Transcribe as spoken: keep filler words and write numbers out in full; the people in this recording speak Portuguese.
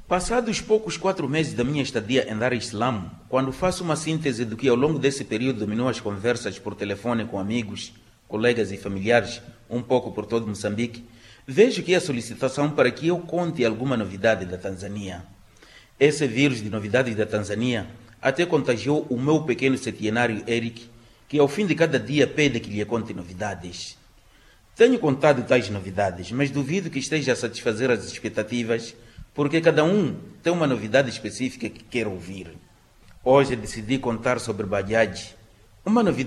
Passados poucos quatro meses da minha estadia em Dar es Salaam, quando faço uma síntese do que ao longo desse período dominou as conversas por telefone com amigos, colegas e familiares, um pouco por todo Moçambique, vejo que a solicitação para que eu conte alguma novidade da Tanzânia. Esse vírus de novidades da Tanzânia até contagiou o meu pequeno septenário Eric, que ao fim de cada dia pede que lhe conte novidades. Tenho contado tais novidades, mas duvido que esteja a satisfazer as expectativas, porque cada um tem uma novidade específica que quer ouvir. Hoje decidi contar sobre Bajaj, uma novidade